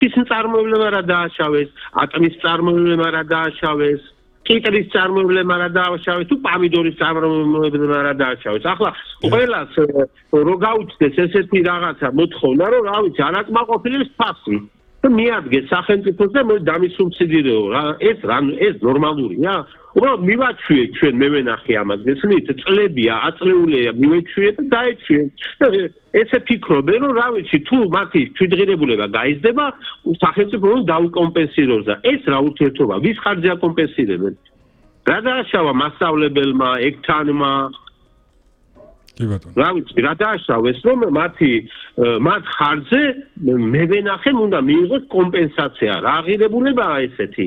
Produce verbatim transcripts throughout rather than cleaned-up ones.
ის წარმოებლებმა რა დააშავეს, ატმის წარმოებლებმა რა დააშავეს, კიტრის წარმოებლებმა რა დააშავეს, თუ პამიდორის წარმოებლებმა რა დააშავეს. ახლა ყველას რო გაუჩნდეს ესეთი რაღაცა მოთხოვნა, რომ რა ვიცი, არ აკმაყოფილებს ფასი. მიადგეს სახელმწიფოს და დამისუბსიდირეო რა ეს რა ეს ნორმალურია? უბრალოდ მივაჩვიეთ ჩვენ მევენახე ამას გესმით წლებია აწლეულია მივაჩვიეთ და დაეჩვიეთ ესე ფიქრობენ რომ რა ვიცი თუ მათი თვითღირებულება გაიზრდება სახელმწიფო დაუკომპენსიროს და ეს რა ურთიერთობა ვის ხარჯზე აკომპენსირებენ რა დააშავა მასწავლებელმა ეგთანმა რა ვიცი რა დააშავეს რომ მათი მათ ხარჯზე მევენახემ უნდა მიიღოს კომპენსაცია რა ღირებულებაა ესეთი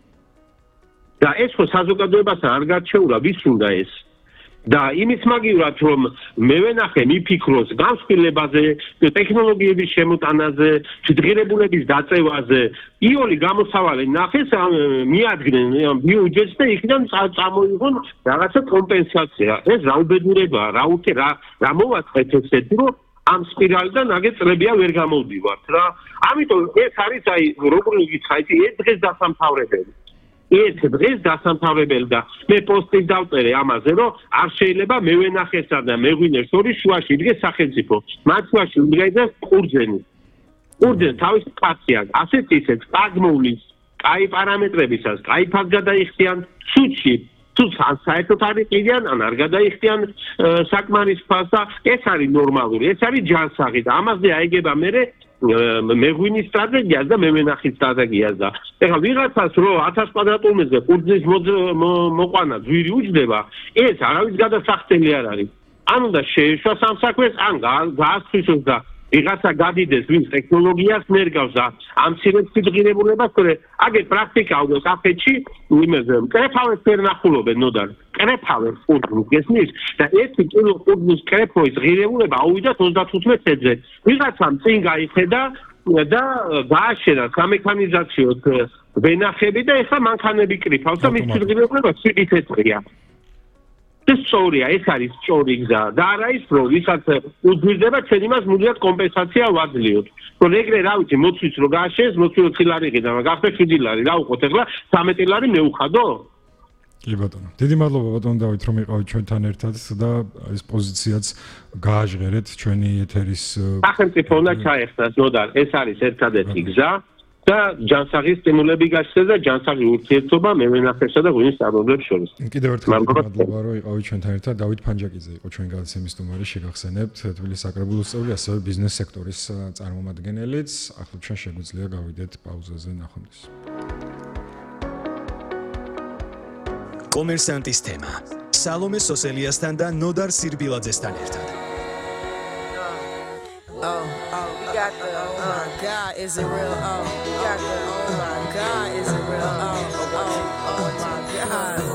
და ეს ხო საზოგადოებასთან არ გარჩეულა ვის უნდა ეს და იმის მაგივრად რომ მევენახე მიფიქროს განსხვავებაზე ტექნოლოგიების შემოტანაზე თვითღირებულების დაწევაზე იოლი გამოსავალი ნახეს მიადგნენ ბიუჯეტს და იქიდან წამოიღონ რაღაცა კომპენსაცია ეს რა უბედურებაა რა უთე რა რა მოვაწყეთ ესეთი რომ ამ სპირალიდან აგე წლებია ვერ გამოვდივართ რა ამიტომ ეს არის აი როგორი გითხარით ეს დღეს დასამთავრებელი ერთ დღეს დასამთავრებელი და მე პოსტი დავწერე ამაზე რომ არ შეიძლება მევენახესა და მეღვინეს შორის შუაში იდგეს სახელმწიფო მათ შუაში იდგეს ყურძენი ყურძენი თავის კაცია ასეთ ისეთ წაგმოვლის კაი პარამეტრებისას კაი ფაქტს გადაიხდიან სუჩი თუ საერთოდ არ იყიდიან ან არ გადაიხდიან საკმარის ფასს და ეს არის ნორმალური ეს არის ჯანსაღი და ამაზე აიგება მე მეღვინის სტრატეგიას და მევენახის სტრატეგიას და ეხლა ვიღაცას რო ათას კვადრატულ მეტრზე ყურძნის მოყვანა ძვირი უჯდება ეს არავის გადასახდელი არ არის ან უნდა შეეშვას ამ საქმეს ან გაასწროს და ვიღაცა გადიდეს ვინც ტექნოლოგიას მერგავს და ამ ცირეთ ფიქრებულებას ხორე აგერ პრაქტიკა უნდა კაფეში იმაზე კრეფავეს ფერნახულობენ ნოდარ კრეფავეს ყურძნის გესმის და ერთი კილო ყურძნის კრეფოის ღირებულება აუვიდათ ოცდათუთხმეტ ცენტზე ვიღაცამ წინ გაიხედა და გააშენა სამექანიზაციო ვენახები და ეხლა მანქანები კრიფავს და მის ღირებულება შვიდი ცეცხლია ეს სწორია, ეს არის სწორი გზა და არა ის რომ ვისაც უძვირდება ჩვენ იმას მუდმივად კომპენსაცია ვაძლევთ. რომ ეგრე რა ვიცი, მოცვით რო გააშენს, მოცვით ოცი ლარი იყიდა, მაგრამ გახდა შვიდი ლარი, რა უყოთ ახლა ცამეტი ლარი მეუხადო? კი ბატონო. დიდი მადლობა ბატონო დავით რომ იყავით ჩვენთან ერთად და ეს პოზიციაც გააჟღერეთ ჩვენი ეთერის სახელმწიფო უნდა ჩაეხსნას ნოდარ, ეს არის ერთადერთი გზა. და ჯანსაღი სტიმულები გასცეს და ჯანსაღი ურთიერთობა მევენახესა და ღვინის წარმოებლებს შორის. კიდევ ერთხელ მადლობა რომ იყავით ჩვენთან ერთად. დავით ფანჯაკიძე იყო ჩვენ გადაცემის სტუმარი, შეგახსენებთ თბილისის საკრებულოს წევრი, ასევე ბიზნეს სექტორის წარმომადგენელიც. ახლა ჩვენ შეგვიძლია გავიდეთ პაუზაზე ნახვამდის. კომერსანტის თემა. სალომე სოსელიასთან და ნოდარ სირბილაძესთან ერთად. Oh, oh, we got the, oh my God, is it real? Oh, we got the, oh my God, is it real? Oh, oh, oh my God.